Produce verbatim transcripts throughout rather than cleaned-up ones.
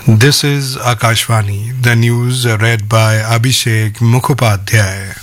This is Akashvani, the news read by Abhishek Mukhopadhyay.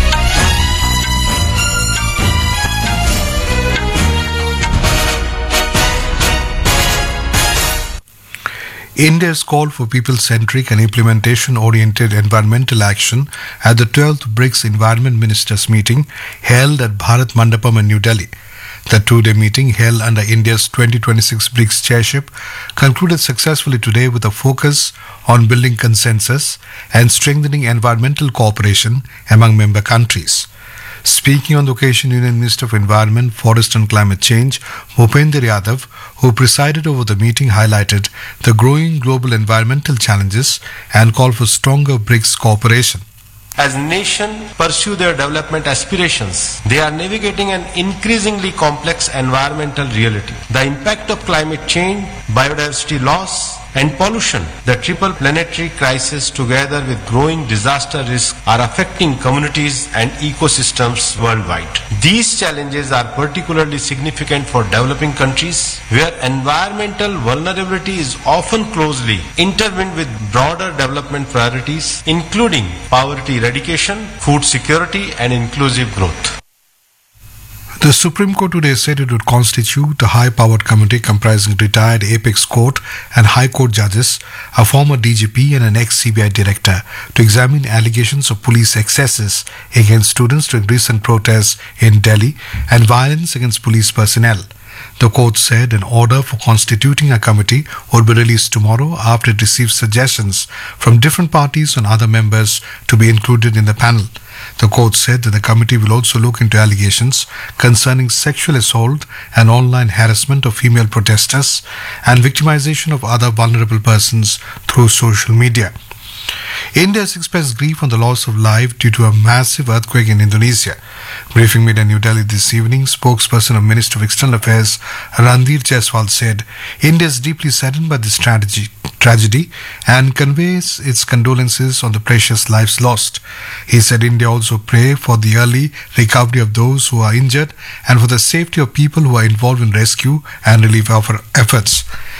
India's call for people-centric and implementation-oriented environmental action at the twelfth BRICS Environment Ministers meeting held at Bharat Mandapam in New Delhi. The two-day meeting held under India's twenty twenty-six BRICS chairship concluded successfully today with a focus on building consensus and strengthening environmental cooperation among member countries. Speaking on the occasion, Union Minister of Environment, Forest and Climate Change, Bhupender Yadav, who presided over the meeting, highlighted the growing global environmental challenges and called for stronger BRICS cooperation. As nations pursue their development aspirations, they are navigating an increasingly complex environmental reality. The impact of climate change, biodiversity loss, and pollution, the triple planetary crisis together with growing disaster risk are affecting communities and ecosystems worldwide. These challenges are particularly significant for developing countries where environmental vulnerability is often closely intertwined with broader development priorities including poverty eradication, food security and inclusive growth. The Supreme Court today said it would constitute a high-powered committee comprising retired Apex Court and High Court judges, a former D G P and an ex-C B I director to examine allegations of police excesses against students during recent protests in Delhi and violence against police personnel. The court said an order for constituting a committee would be released tomorrow after it received suggestions from different parties on other members to be included in the panel. The court said that the committee will also look into allegations concerning sexual assault and online harassment of female protesters and victimization of other vulnerable persons through social media. India has expressed grief on the loss of life due to a massive earthquake in Indonesia. Briefing made in New Delhi this evening, spokesperson of Ministry of External Affairs Randhir Jaiswal said India is deeply saddened by this tragedy, tragedy and conveys its condolences on the precious lives lost. He said India also pray for the early recovery of those who are injured and for the safety of people who are involved in rescue and relief efforts.